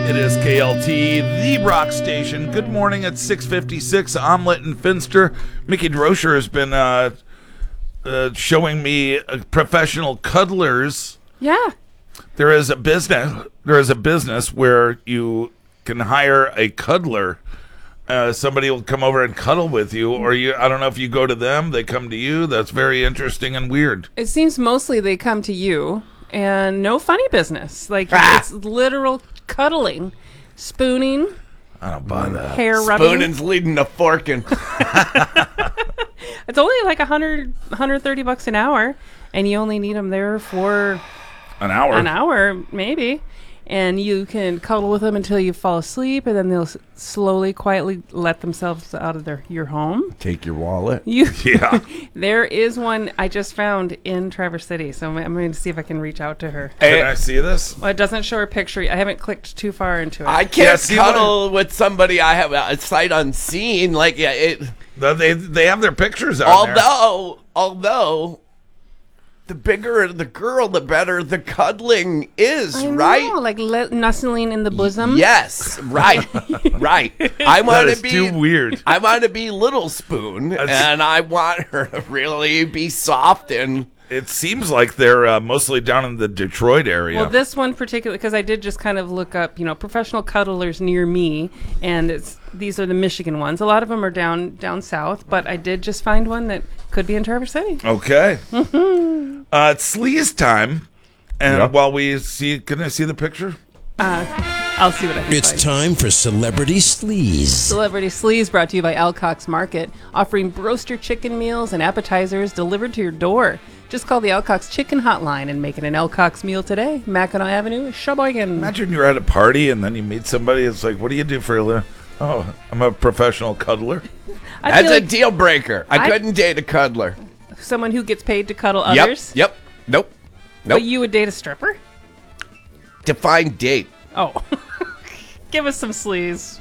It is KLT, the rock station. Good morning at 6:56. Omelet and Finster. Mickey Droscher has been showing me professional cuddlers. Yeah. There is a business where you can hire a cuddler. Somebody will come over and cuddle with you, or I don't know if you go to them, they come to you. That's very interesting and weird. It seems mostly they come to you, and no funny business. Like, it's literal cuddling, spooning. I don't buy that. Hair rubbing. Spooning's leading to forking. It's only like $130 an hour, and you only need them there for An hour, maybe. And you can cuddle with them until you fall asleep, and then they'll slowly, quietly let themselves out of your home. Take your wallet. Yeah. There is one I just found in Traverse City, so I'm going to see if I can reach out to her. Can I see this? Well, it doesn't show her picture. I haven't clicked too far into it. I can't cuddle with somebody I have a sight unseen. Like, yeah, They have their pictures on there. Although, the bigger the girl, the better the cuddling is, I right? know, like nuzzling in the bosom. Yes, right, right. I want That to is be too weird. I want to be Little Spoon, and I want her to really be soft and. It seems like they're mostly down in the Detroit area. Well, this one particular, because I did just kind of look up, professional cuddlers near me, and these are the Michigan ones. A lot of them are down south, but I did just find one that could be in Traverse City. Okay. It's Sleaze time, and while we see, can I see the picture? I'll see what I can It's find. time for Celebrity Sleaze. Celebrity Sleaze brought to you by Alcock's Market, offering broaster chicken meals and appetizers delivered to your door. Just call the Alcock's Chicken Hotline and make it an Alcock's meal today. Mackinac Avenue, Sheboygan. Imagine you're at a party and then you meet somebody. It's like, what do you do for a living? Oh, I'm a professional cuddler. That's a deal breaker. I couldn't date a cuddler. Someone who gets paid to cuddle others? Yep. Nope. But you would date a stripper? Define date. Oh. Give us some sleaze.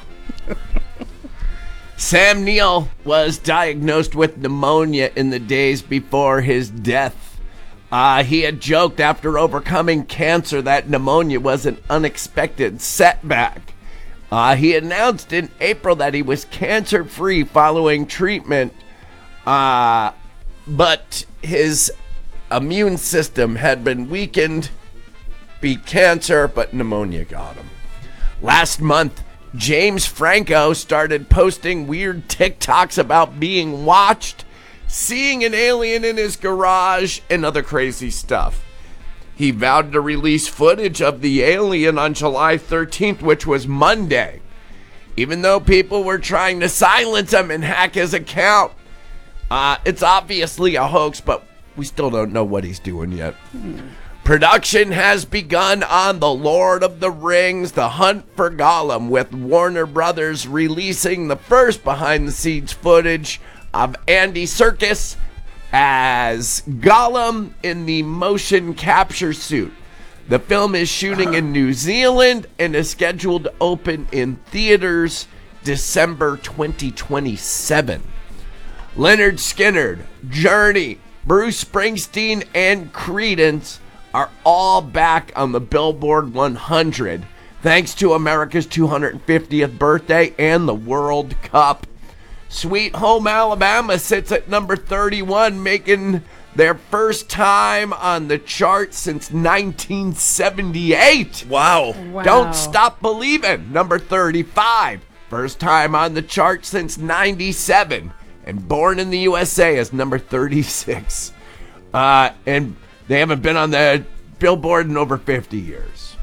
Sam Neill was diagnosed with pneumonia in the days before his death. He had joked after overcoming cancer that pneumonia was an unexpected setback. He announced in April that he was cancer-free following treatment, but his immune system had been weakened. Beat cancer, but pneumonia got him. Last month, James Franco started posting weird TikToks about being watched, seeing an alien in his garage, and other crazy stuff. He vowed to release footage of the alien on July 13th, which was Monday, even though people were trying to silence him and hack his account. It's obviously a hoax, but we still don't know what he's doing yet. Production has begun on The Lord of the Rings, The Hunt for Gollum, with Warner Brothers releasing the first behind-the-scenes footage of Andy Serkis as Gollum in the motion capture suit. The film is shooting in New Zealand and is scheduled to open in theaters December 2027. Leonard Skinner, Journey, Bruce Springsteen, and Creedence are all back on the Billboard 100 thanks to America's 250th birthday and the World Cup. Sweet Home Alabama sits at number 31, making their first time on the chart since 1978. Wow. Don't Stop Believin', number 35. First time on the chart since 97. And Born in the USA is number 36. And they haven't been on the Billboard in over 50 years.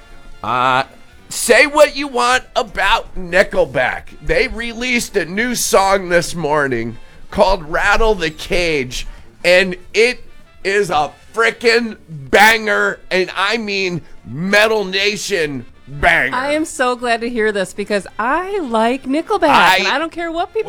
Say what you want about Nickelback. They released a new song this morning called Rattle the Cage, and it is a frickin' banger, and I mean Metal Nation banger. I am so glad to hear this because I like Nickelback, and I don't care what people